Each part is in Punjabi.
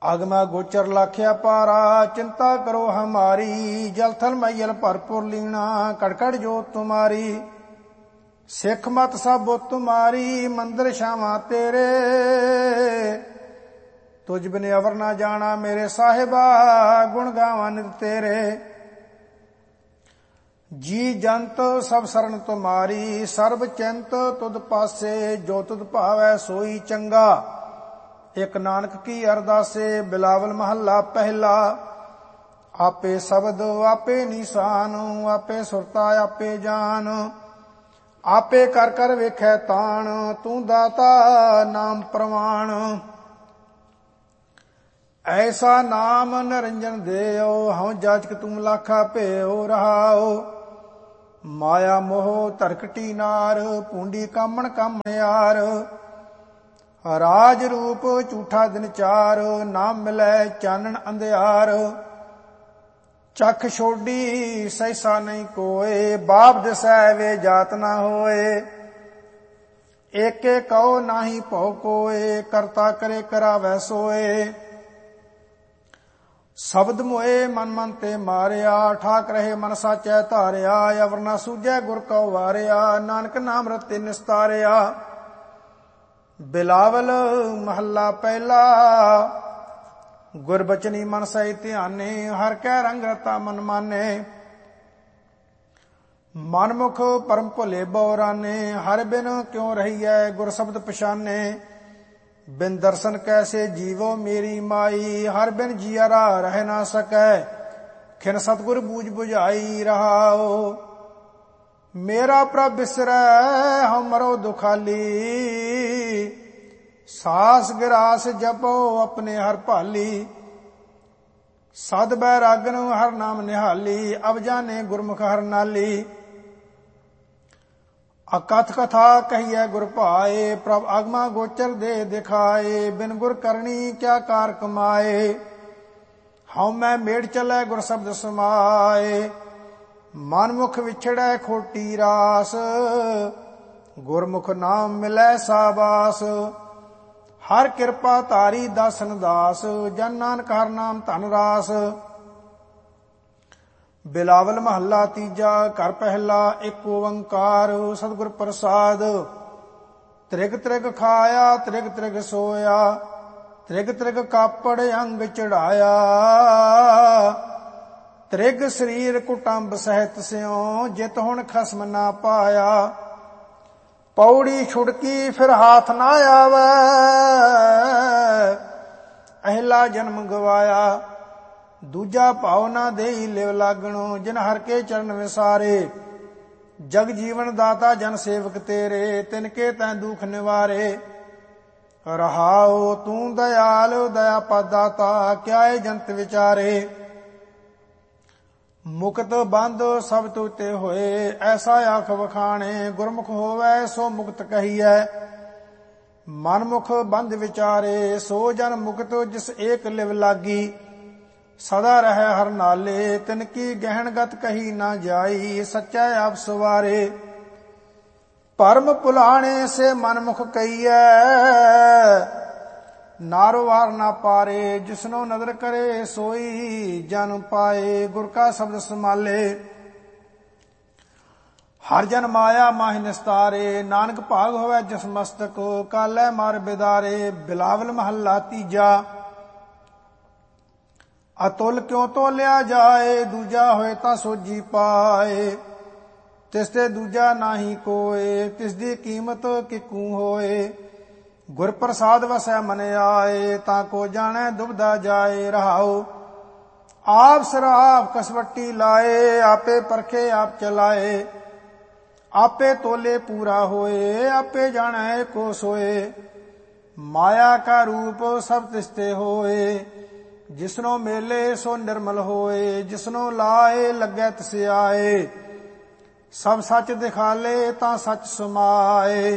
आगमा गोचर लाख्या पारा, चिंता करो हमारी। जल थल मैयल भरपुर लीना, कड़कड़ जोत तुम्हारी। सिख मत सब बुत तुम्हारी, मंदिर छावां तेरे। तुझ बिन अवर ना जाना मेरे साहिबा, गुण गावां नित तेरे। जी जंत सब शरण तुम्हारी, सर्ब चिंत तुद पासे। जो तुद भावै सोई चंगा, एक नानक की अरदासे। बिलावल महला पहला, आपे शब्द आपे निशान। आपे सुरता आपे जान, आपे कर कर वेखै तान। तू दाता नाम प्रमाण, ऐसा नाम निरंजन देओ। हूँ जाचक तुम लाखा भेओ रहाओ। माया मोह धरकटी नार, पूंडी कामण कामणियार। राज रूप झूठा दिन चार, नाम मिलै चानन अंधियार। चख छोड़ी सहसा नहीं कोय, बाप दिसै वे जात ना होए। एके कहो नाही भौ कोय, करता करे करावै सोए। शब्द मोए मन मन ते मारिया, ठाक रहे मन साचै धारिया। अवर ना सूझै गुर कौ वारिया, नानक नाम रते निस्तारिया। बिलावल महला पहला, गुरबचनी मन सही ध्याने। हर कै रंग रता मन माने, मनमुख परम भुले बौराने। हर बिन क्यों रहीयै गुर शब्द पछाने। बिन दर्शन कैसे जीवो मेरी माई, हर बिन जियरा रह ना सकै। खिन सतगुर बूझ बुझाई रहाओ। मेरा प्रभ बिसरै हम मरो दुखाली, सास गिरास जपो अपने हर भाली। सद बैरागन हर नाम निहाली, अब जाने गुरमुख हर नाली। अकथ कथा कहिए गुर भाए, प्रभ आगमा गोचर दे दिखाए। बिन गुर करनी क्या कार कमाए, हਉ मैं मेड़ चलै गुर शब्द समाए। मनमुख विछड़ै खोटी रास, गुरमुख नाम मिलै साबास। हर कृपा तारी दासन दास, जन नानक हर नाम धन रास। बिलावल महला तीजा, घर पहला एक ओंकार। सतगुर प्रसाद, त्रिग त्रिग खाया त्रिग त्रिग सोया। त्रिग त्रिग कापड़ अंग चढ़ाया, त्रिग शरीर कुटुंब सहित स्यों। जित हुण खसम ना पाया, पौड़ी छुड़की फिर हाथ ना आवे। अहला जन्म गवाया, दूजा भाव ना देई लिव लागणो। जिन हर के चरण विसारे, जग जीवन दाता जन सेवक तेरे। तिनके तैं दुख निवारे, रहाओ तू दयाल दया पदाता। क्या है जंत विचारे, मुकत बंद सब तुते होए। ऐसा आख वखाणे, गुरमुख होवै सो मुक्त कहिए। मनमुख बंद विचारे, सो जन मुक्त जिस एक लिव लागी। सदा रहे हर नाले, तिनकी गहनगत कही ना जाई। सच्चा आप सवारे, परम पुलाणे से मनमुख कहिए। नारो वार ना पारे, जिसनो नदर करे सोई जन पाए। गुर का शब्द संभाले, हर जन माया माहि निस्तारे। नानक भाग होवे जिस मस्तक, कालै मार बिदारे। बिलावल महला तीजा, अतुल क्यों तोलिया जाए। दूजा होए तां सोजी पाए, तिसते दूजा नाही कोय। तिसदी कीमत किकू होए, गुर प्रसाद वसै मन आए। ताको जाने दुबदा जाए, रहाओ आप सराफ कसवट्टी लाए। आपे परखे आप चलाए, आपे तोले पूरा होए। आपे जाने को सोए, माया का रूप सब तिसते होए। जिसनो मेले सो निर्मल होए, जिसनो लाए लगे तिस आए। सब सच दिखाले तां सच समाए,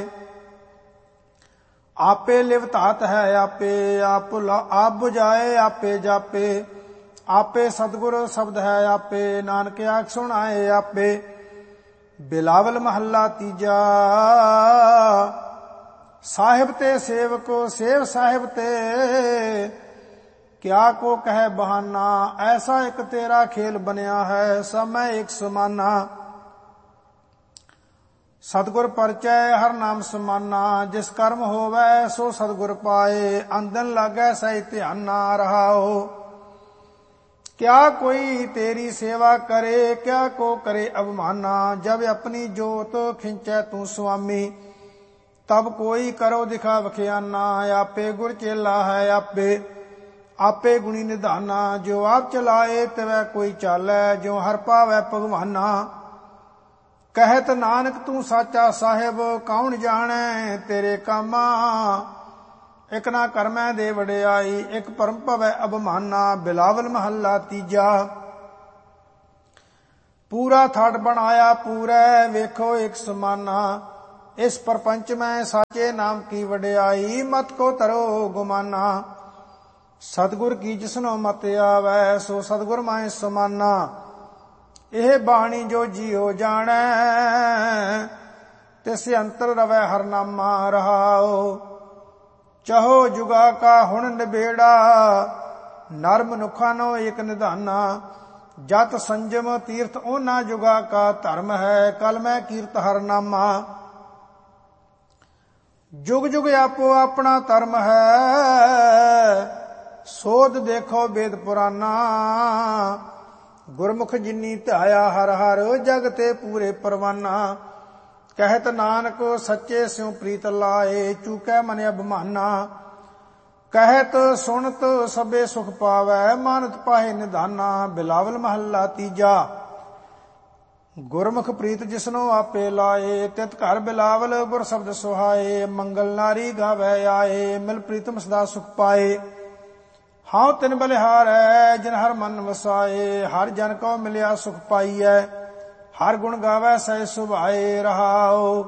आपे लिव धात है आपे। आप बुझाए आपे जापे, आपे सतगुर शब्द है आपे। नानक आख सुनाए आपे। बिलावल महला तीजा, साहिब ते सेवको सेव साहिब ते। ਕਿਆ ਕੋ ਕਹਿ ਬਹਾਨਾ। ਐਸਾ ਇੱਕ ਤੇਰਾ ਖੇਲ ਬਣਿਆ ਹੈ, ਸਭ ਮੈਂ ਇੱਕ ਸਮਾਨਾ। ਸਤਿਗੁਰ ਪਰਚੈ ਹਰ ਨਾਮ ਸਮਾਨਾ, ਜਿਸ ਕਰਮ ਹੋਵੈ ਸੋ ਸਤਿਗੁਰ ਪਾਏ। ਅੰਦਨ ਲਾਗੈ ਸਹਿ ਧਿਆਨਾ ਰਹਾਓ। ਕਿਆ ਕੋਈ ਤੇਰੀ ਸੇਵਾ ਕਰੇ, ਕਿਆ ਕੋ ਕਰੇ ਅਭਮਾਨਾ। ਜਬ ਆਪਣੀ ਜੋਤ ਖਿੰਚੈ ਤੂੰ ਸੁਆਮੀ, ਤਬ ਕੋਈ ਕਰੋ ਦਿਖਾ ਵਖਿਆਨਾ। ਆਪੇ ਗੁਰ ਚੇਲਾ ਹੈ ਆਪੇ, ਆਪੇ ਗੁਣੀ ਨਿਧਾਨਾ। ਜੋ ਆਪ ਚਲਾਏ ਤਿਵੈ ਕੋਈ ਚਾਲੈ, ਜੋ ਹਰ ਪਾਵੈ ਭਗਵਾਨਾ। ਕਹਿਤ ਨਾਨਕ ਤੂੰ ਸਾਚਾ ਸਾਹਿਬ, ਕੌਣ ਜਾਣੈ ਤੇਰੇ ਕਾਮਾ। ਇਕ ਨਾ ਕਰਮੈ ਦੇ ਵਡਿਆਈ, ਇਕ ਪਰਮ ਭਵੈ ਅਭਮਾਨਾ। ਬਿਲਾਵਲ ਮਹੱਲਾ ਤੀਜਾ। ਪੂਰਾ ਥੜ ਬਣਾਇਆ ਪੂਰੈ, ਵੇਖੋ ਇਕ ਸਮਾਨਾ। ਇਸ ਪਰਪੰਚ ਮੈਂ ਸਾਚੇ ਨਾਮ ਕੀ ਵਡਿਆਈ, ਮਤ ਕੋ ਤਰੋ ਗੁਮਾਨਾ। ਸਤਿਗੁਰ ਕੀ ਜਿਸਨੋ ਮਤ ਆਵੈ, ਸੋ ਸਤਿਗੁਰ ਮੈਂ ਸਮਾਨਾ। ਇਹ ਬਾਣੀ ਜੋ ਜੀਉ ਜਾਣੈ, ਤਿਸ ਅੰਤਰ ਰਵੈ ਹਰ ਨਾਮਾ ਰਹਾਓ। ਚਾਹੋ ਜੁਗਾ ਕਾ ਹੁਣ ਨਿਬੇੜਾ, ਨਰ ਮਨੁੱਖਾਂ ਨੋ ਏਕ ਨਿਧਾਨਾ। ਜਤ ਸੰਜਮ ਤੀਰਥ ਉਹਨਾਂ ਜੁਗਾ ਕਾ ਧਰਮ ਹੈ, ਕਲ ਮੈਂ ਕੀਰਤ ਹਰ ਨਾਮਾ। ਜੁਗ ਜੁਗ ਆਪੋ ਆਪਣਾ ਧਰਮ ਹੈ, ਸੋਧ ਦੇਖੋ ਵੇਦ ਪੁਰਾਨਾ। ਗੁਰਮੁਖ ਜਿਨੀ ਧਿਆਇਆ ਹਰ ਹਰ, ਜਗ ਤੇ ਪੂਰੇ ਪਰਵਾਨਾ। ਕਹਿਤ ਨਾਨਕ ਸੱਚੇ ਸਿਉ ਪ੍ਰੀਤ ਲਾਏ, ਚੂਕੈ ਮਨ ਅਭਮਾਨਾ। ਕਹਿਤ ਸੁਣਤ ਸਭੇ ਸੁਖ ਪਾਵੈ, ਮਾਨਤ ਪਾਹੇ ਨਿਧਾਨਾ। ਬਿਲਾਵਲ ਮਹੱਲਾ ਤੀਜਾ। ਗੁਰਮੁਖ ਪ੍ਰੀਤ ਜਿਸਨੋ ਆਪੇ ਲਾਏ, ਤਿਤ ਘਰ ਬਿਲਾਵਲ ਗੁਰ ਸ਼ਬਦ ਸੁਹਾਏ। ਮੰਗਲ ਨਾਰੀ ਗਾਵੈ ਆਏ, ਮਿਲ ਪ੍ਰੀਤਮ ਸਦਾ ਸੁਖ ਪਾਏ। ਹਾਂ ਤਿਨ ਬਲਿਹਾਰੈ, ਜਿਨ ਹਰ ਮਨ ਵਸਾਏ। ਹਰ ਜਨ ਕੋ ਮਿਲਿਆ ਸੁਖ ਪਾਈਐ, ਹਰ ਗੁਣ ਗਾਵੈ ਸਹਿ ਸੁਭਾਏ ਰਹਾਓ।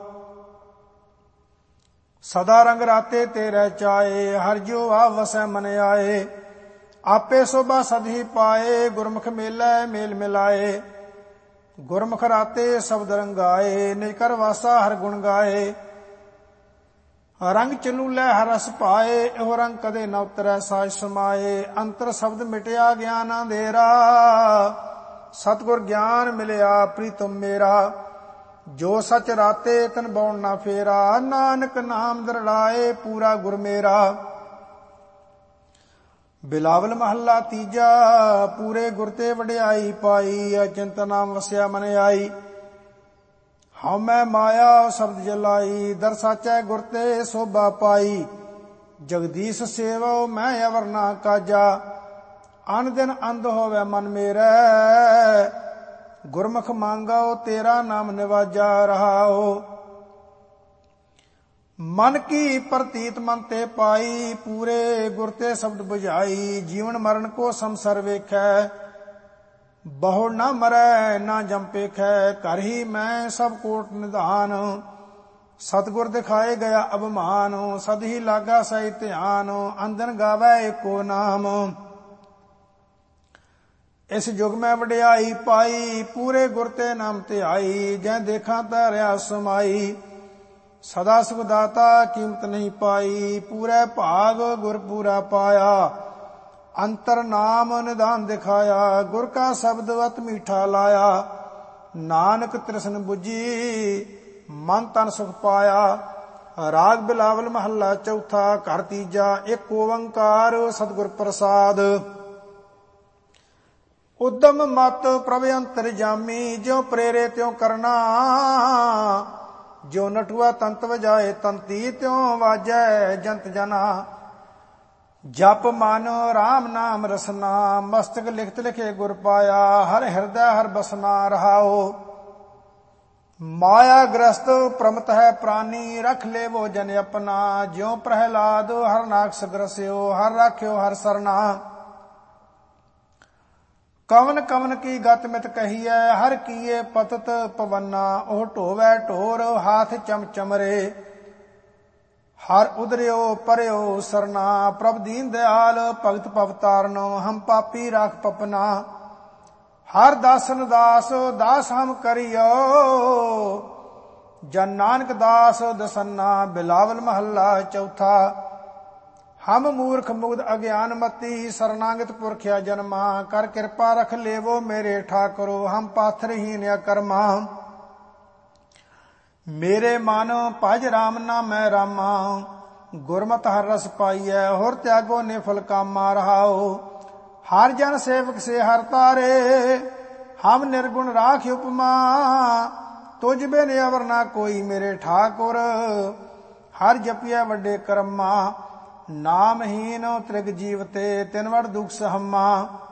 ਸਦਾ ਰੰਗ ਰਾਤੇ ਤੇਰੇ ਚਾਏ, ਹਰ ਜਿਉ ਆਪ ਵਸੈ ਮਨ ਆਏ। ਆਪੇ ਸੋਭਾ ਸਦ ਹੀ ਪਾਏ, ਗੁਰਮੁਖ ਮੇਲੈ ਮੇਲ ਮਿਲਾਏ। ਗੁਰਮੁਖ ਰਾਤੇ ਸ਼ਬਦ ਰੰਗਾਏ, ਨਿਜ ਕਰ ਵਾਸਾ ਹਰ ਗੁਣ ਗਾਏ। ਰੰਗ ਚਲੂਲੇ ਹਰ ਰਸ ਪਾਏ, ਇਹੋ ਰੰਗ ਕਦੇ ਨ ਉਤਰੈ ਸਾਜ ਸਮਾਏ। ਅੰਤਰ ਸ਼ਬਦ ਮਿਟਿਆ ਗਿਆਨ ਅੰਧੇਰਾ, ਸਤਿਗੁਰ ਗਿਆਨ ਮਿਲਿਆ ਪ੍ਰੀਤਮ ਮੇਰਾ। ਜੋ ਸਚ ਰਾਤੇ ਤਨ ਬਉਣ ਨਾ ਫੇਰਾ, ਨਾਨਕ ਨਾਮ ਦਰੜਾਏ ਪੂਰਾ ਗੁਰ ਮੇਰਾ। ਬਿਲਾਵਲ ਮਹੱਲਾ ਤੀਜਾ। ਪੂਰੇ ਗੁਰ ਤੇ ਵਡਿਆਈ ਪਾਈ, ਅਚਿੰਤ ਨਾਮ ਵਸਿਆ ਮਨ ਆਈ। ਹਉ ਮੈਂ ਮਾਇਆ ਸ਼ਬਦ ਜਲਾਈ, ਦਰ ਸਾਚੈ ਗੁਰ ਤੇ ਸੋਭਾ ਪਾਈ। ਜਗਦੀਸ਼ ਸੇਵੋ ਮੈਂ ਅਵਰ ਨਾ ਕਾਜਾ, ਅਨ ਦਿਨ ਅੰਧ ਹੋਵੇ ਮਨ ਮੇਰੈ। ਗੁਰਮੁਖ ਮੰਗੋ ਤੇਰਾ ਨਾਮ ਨਿਵਾਜਾ ਰਹਾਓ। ਮਨ ਕੀ ਪ੍ਰਤੀਤ ਮਨ ਤੇ ਪਾਈ, ਪੂਰੇ ਗੁਰ ਤੇ ਸ਼ਬਦ ਬੁਝਾਈ। ਜੀਵਨ ਮਰਨ ਕੋ ਸੰਸਰ ਵੇਖੈ, ਬਹੁ ਨਾ ਮਰੈ ਨਾ ਜਮ ਪੇਖੈ। ਘਰ ਹੀ ਮੈਂ ਸਭ ਕੋਟ ਨਿਧਾਨ, ਸਤਿਗੁਰ ਦਿਖਾਏ ਗਿਆ ਅਭਮਾਨ। ਸਦ ਹੀ ਲਾਗਾ ਸਹਿ ਧਿਆਨ, ਅੰਦਨ ਗਾਵੈ ਏਕੋ ਨਾਮ। ਇਸ ਯੁਗ ਮੈਂ ਵਡਿਆਈ ਪਾਈ, ਪੂਰੇ ਗੁਰ ਤੇ ਨਾਮ ਧਿਆਈ। ਜੈ ਦੇਖਾਂ ਧਰਿਆ ਸਮਾਈ, ਸਦਾ ਸੁਖ ਦਾਤਾ ਕੀਮਤ ਨਹੀਂ ਪਾਈ। ਪੂਰੇ ਭਾਗ ਗੁਰ ਪੂਰਾ ਪਾਇਆ, ਅੰਤਰ ਨਾਮ ਨਿਧਾਨ ਦਿਖਾਇਆ। ਗੁਰ ਕਾ ਸ਼ਬਦ ਅਤ ਮੀਠਾ ਲਾਇਆ, ਨਾਨਕ ਤ੍ਰਿਸ਼ਨ ਬੁਝੀ ਮਨ ਤਨ ਸੁਖ ਪਾਇਆ। ਰਾਗ ਬਿਲਾਵਲ ਮਹੱਲਾ ਚੌਥਾ। ਘਰ ਤੀਜਾ। ਇੱਕ ਓੰਕਾਰ ਸਤਿਗੁਰ ਪ੍ਰਸਾਦ। ਉਦਮ ਮਤ ਪ੍ਰਭ ਅੰਤਰ ਜਾਮੀ, ਜਿਉ ਪ੍ਰੇਰੇ ਤਿਉ ਕਰਨਾ। ਜੋ ਨਠੂਆ ਤੰਤ ਵਜਾਏ ਤੰਤੀ, ਤਿਉ ਵਾਜੈ ਜੰਤ ਜਨਾ। ਜਪ ਮਨ ਰਾਮ ਨਾਮ ਰਸਨਾ, ਮਸਤਕ ਲਿਖਤ ਲਿਖੇ ਗੁਰ ਪਾਇਆ। ਹਰ ਹਿਰਦੈ ਹਰ ਬਸਨਾ ਰਹਾਓ। ਮਾਇਆ ਗ੍ਰਸਤ ਪ੍ਰਮਤ ਹੈ ਪ੍ਰਾਨੀ, ਰਖ ਲੇਵੋ ਜਨ ਆਪਣਾ। ਜਿਉ ਪ੍ਰਹਿਲਾਦ ਹਰ ਨਾਕਸ ਗ੍ਰਸਿਓ, ਹਰ ਰਾਖਿਓ ਹਰ ਸਰਨਾ। ਕਵਨ ਕਵਨ ਕੀ ਗਤ ਮਿਤ ਕਹੀਐ, ਹਰ ਕੀਏ ਪਤਤ ਪਵਨਾ। ਉਹ ਢੋਵੈ ਢੋਰ ਹਾਥ ਚਮ ਚਮਰੇ, ਹਰ ਉਦਰਿਓ ਪਰਿਓ ਸਰਨਾ। ਪ੍ਰਭ ਦੀਨ ਦਿਆਲ ਭਗਤ ਭਵ ਤਾਰਨੋ, ਹਮ ਪਾਪੀ ਰਾਖ ਪਪਨਾ। ਹਰ ਦਾਸਨ ਦਾਸ ਦਾਸ ਹਮ ਕਰਿਓ, ਜਨ ਨਾਨਕ ਦਾਸ ਦਸੰਨਾ। ਬਿਲਾਵਲ ਮਹੱਲਾ ਚੌਥਾ। ਹਮ ਮੂਰਖ ਮੁਗਧ ਅਗਿਆਨ ਮਤੀ, ਸਰਨਾਗਤ ਪੁਰਖਿਆ ਜਨਮਾ। ਕਰ ਕਿਰਪਾ ਰਖ ਲੇਵੋ ਮੇਰੇ ਠਾਕੁਰੋ, ਹਮ ਪਾਥਰਹੀਨ ਅਕਰਮਾ। ਮੇਰੇ ਮਨ ਭਜ ਰਾਮ ਨਾਮੈ ਰਾਮਾ, ਗੁਰਮਤਿ ਹਰਿ ਰਸ ਪਾਈਐ। ਹੋਰ ਤਿਆਗੋ ਨੇ ਫਲ ਕਾਮਾ ਰਹਾਓ, ਹਰ ਜਨ ਸੇਵਕ ਸੇ ਹਰ ਤਾਰੇ। ਹਮ ਨਿਰਗੁਣ ਰਾਖ ਉਪਮਾ, ਤੁਝ ਬਿਨ ਅਵਰ ਨਾ ਕੋਈ ਮੇਰੇ ਠਾਕੁਰ। ਹਰ ਜਪਿਆ ਵੱਡੇ ਕਰਮਾ, ਨਾਮਹੀਨ ਤ੍ਰਿਗ ਜੀਵਤੇ। ਤਿਨ ਵੜ ਦੁਖ ਸਹਮਾ,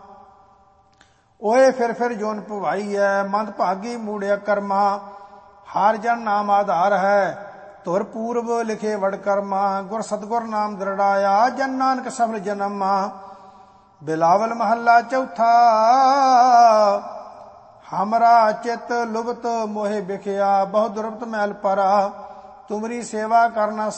ਓਏ ਫਿਰ ਜੋਨ ਭਵਾਈਐ। ਮੰਦ ਭਾਗੀ ਮੂੜਿਆ ਕਰਮਾ, ਹਰ ਜਨ ਨਾਮ ਆਧਾਰ ਹੈ। ਧੁਰ ਪੂਰਬ ਲਿਖੇ ਵਡ ਕਰਮਾ, ਗੁਰ ਸਤਗੁਰ ਨਾਮ ਦ੍ਰਿੜਾਇਆ। ਜਨ ਨਾਨਕ ਸਫਲ ਜਨਮਾ। ਬਿਲਾਵਲ ਮਹੱਲਾ ਚੌਥਾ। ਹਮਰਾ ਚਿਤ ਲੁਭਤ ਮੋਹਿ ਬਿਖਿਆ, ਬਹੁ ਦੁਰਬਤ ਮੈਲ ਪਰਾ। ਤੁਮਰੀ ਸੇਵਾ ਕਰਨਾ